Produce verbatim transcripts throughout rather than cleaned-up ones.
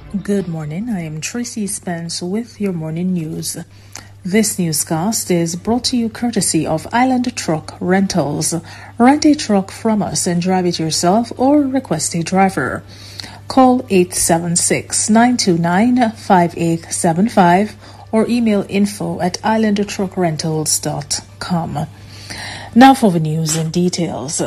Good morning. I am Tracy Spence with your morning news. This newscast is brought to you courtesy of Island Truck Rentals. Rent a truck from us and drive it yourself or request a driver. Call eight seven six, nine two nine, five eight seven five or email info at island truck rentals dot com. Now for the news and details.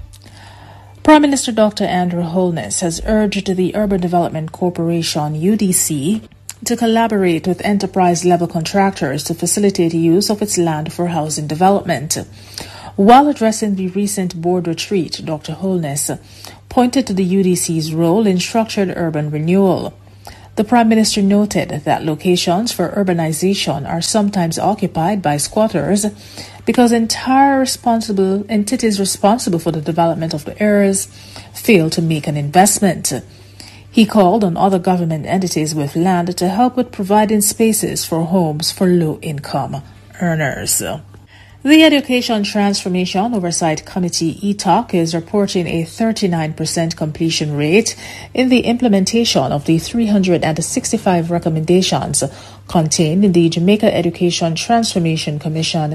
Prime Minister Doctor Andrew Holness has urged the Urban Development Corporation, U D C, to collaborate with enterprise-level contractors to facilitate the use of its land for housing development. While addressing the recent board retreat, Doctor Holness pointed to the U D C's role in structured urban renewal. The Prime Minister noted that locations for urbanization are sometimes occupied by squatters because entire responsible entities responsible for the development of the areas fail to make an investment. He called on other government entities with land to help with providing spaces for homes for low-income earners. The Education Transformation Oversight Committee, E T O C, is reporting a thirty-nine percent completion rate in the implementation of the three hundred sixty-five recommendations contained in the Jamaica Education Transformation Commission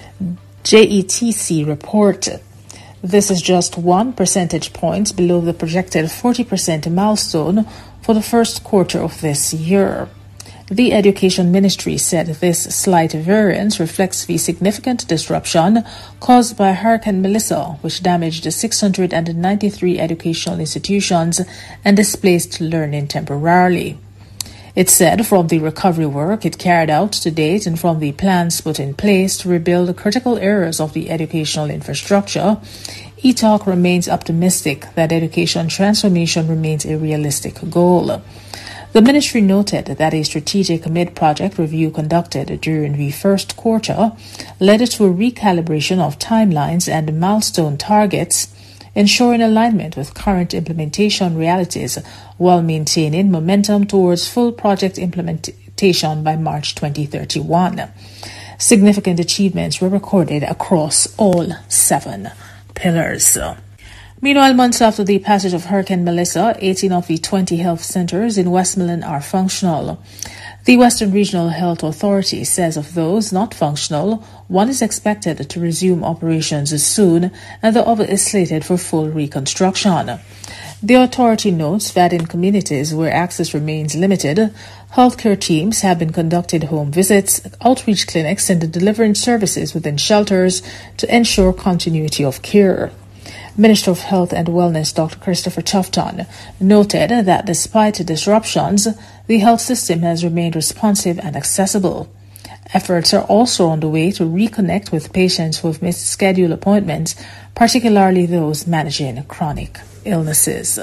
J E T C report. This is just one percentage point below the projected forty percent milestone for the first quarter of this year. The Education Ministry said this slight variance reflects the significant disruption caused by Hurricane Melissa, which damaged six hundred ninety-three educational institutions and displaced learning temporarily. It said from the recovery work it carried out to date and from the plans put in place to rebuild critical areas of the educational infrastructure, E T O C remains optimistic that education transformation remains a realistic goal. The ministry noted that a strategic mid-project review conducted during the first quarter led to a recalibration of timelines and milestone targets, ensuring alignment with current implementation realities while maintaining momentum towards full project implementation by March twenty thirty-one. Significant achievements were recorded across all seven pillars. Meanwhile, months after the passage of Hurricane Melissa, eighteen of the twenty health centers in Westmoreland are functional. The Western Regional Health Authority says of those not functional, one is expected to resume operations soon and the other is slated for full reconstruction. The authority notes that in communities where access remains limited, healthcare teams have been conducting home visits, outreach clinics, and delivering services within shelters to ensure continuity of care. Minister of Health and Wellness Doctor Christopher Tufton noted that despite disruptions, the health system has remained responsive and accessible. Efforts are also on the way to reconnect with patients who have missed scheduled appointments, particularly those managing chronic illnesses.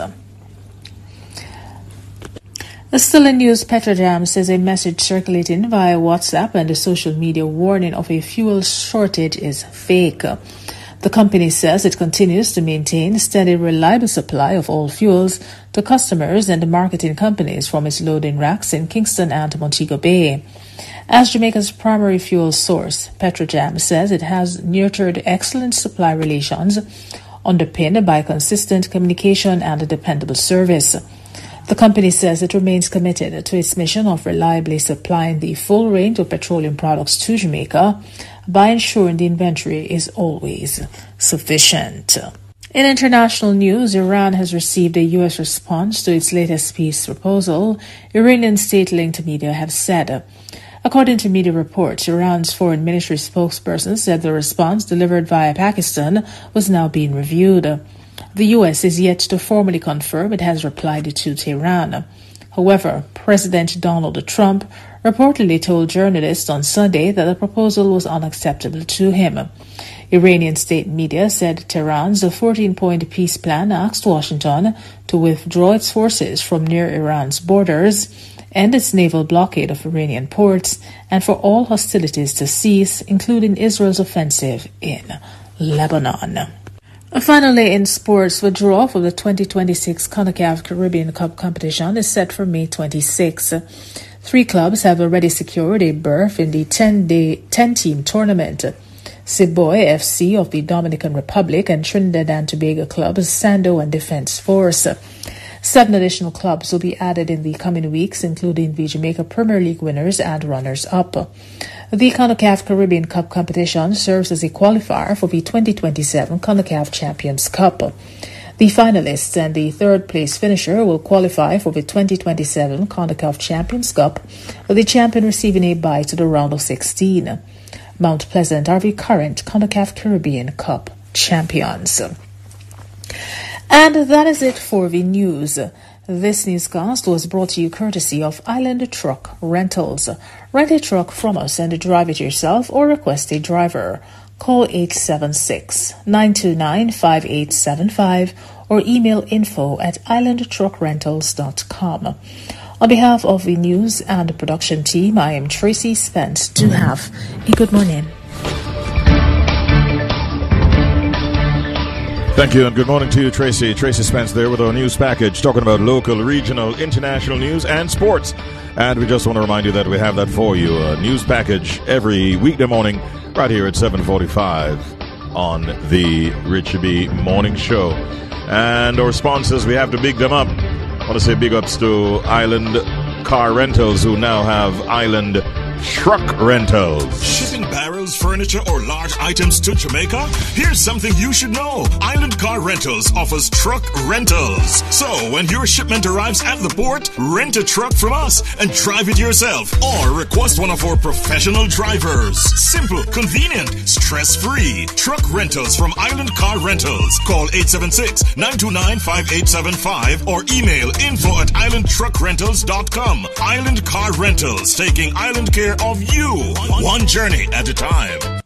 Still in news, Petrojam says a message circulating via WhatsApp and a social media warning of a fuel shortage is fake. The company says it continues to maintain steady, reliable supply of all fuels to customers and marketing companies from its loading racks in Kingston and Montego Bay. As Jamaica's primary fuel source, Petrojam says it has nurtured excellent supply relations underpinned by consistent communication and a dependable service. The company says it remains committed to its mission of reliably supplying the full range of petroleum products to Jamaica by ensuring the inventory is always sufficient. In international news, Iran has received a U S response to its latest peace proposal, Iranian state-linked media have said. According to media reports, Iran's foreign ministry spokesperson said the response delivered via Pakistan was now being reviewed. The U S is yet to formally confirm it has replied to Tehran. However, President Donald Trump reportedly told journalists on Sunday that the proposal was unacceptable to him. Iranian state media said Tehran's fourteen-point peace plan asked Washington to withdraw its forces from near Iran's borders, end its naval blockade of Iranian ports, and for all hostilities to cease, including Israel's offensive in Lebanon. Finally, in sports, the draw for the twenty twenty-six CONCACAF Caribbean Cup competition is set for May twenty-sixth. Three clubs have already secured a berth in the ten-day, ten-team tournament. Siboy F C of the Dominican Republic and Trinidad and Tobago clubs Sando and Defense Force. Seven additional clubs will be added in the coming weeks, including the Jamaica Premier League winners and runners-up. The CONCACAF Caribbean Cup competition serves as a qualifier for the twenty twenty-seven CONCACAF Champions Cup. The finalists and the third-place finisher will qualify for the twenty twenty-seven CONCACAF Champions Cup, with the champion receiving a bye to the round of sixteen. Mount Pleasant are the current CONCACAF Caribbean Cup champions. And that is it for the news. This newscast was brought to you courtesy of Island Truck Rentals. Rent a truck from us and drive it yourself or request a driver. Call eight seven six, nine two nine, five eight seven five or email info at island truck rentals dot com. On behalf of the news and production team, I am Tracy Spence. Do have a good morning. Thank you, and good morning to you, Tracy. Tracy Spence there with our news package, talking about local, regional, international news and sports. And we just want to remind you that we have that for you, a news package every weekday morning right here at seven forty-five on the Richie B Morning Show. And our sponsors, we have to big them up. I want to say big ups to Island Car Rentals, who now have Island Truck Rentals. Shipping barrels, furniture, or large items to Jamaica? Here's something you should know. Island Car Rentals offers truck rentals. So when your shipment arrives at the port, rent a truck from us and drive it yourself, or request one of our professional drivers. Simple, convenient, stress-free. Truck rentals from Island Car Rentals. Call eight seven six, nine two nine, five eight seven five or email info at island truck rentals dot com. Island Car Rentals, taking island care of you, one journey at a time.